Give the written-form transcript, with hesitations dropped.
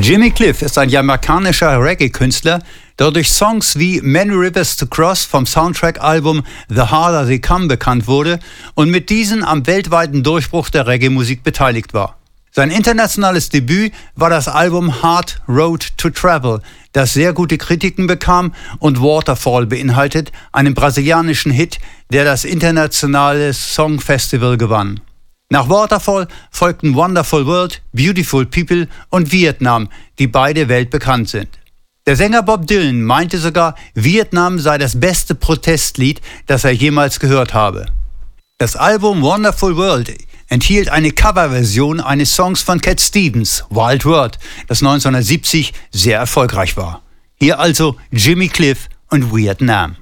Jimmy Cliff ist ein jamaikanischer Reggae-Künstler, der durch Songs wie Many Rivers to Cross vom Soundtrack-Album The Harder They Come bekannt wurde und mit diesen am weltweiten Durchbruch der Reggae-Musik beteiligt war. Sein internationales Debüt war das Album Hard Road to Travel, das sehr gute Kritiken bekam und Waterfall beinhaltet, einen brasilianischen Hit, der das internationale Songfestival gewann. Nach Waterfall folgten Wonderful World, Beautiful People und Vietnam, die beide weltbekannt sind. Der Sänger Bob Dylan meinte sogar, Vietnam sei das beste Protestlied, das er jemals gehört habe. Das Album Wonderful World enthielt eine Coverversion eines Songs von Cat Stevens, Wild World, das 1970 sehr erfolgreich war. Hier also Jimmy Cliff und Vietnam.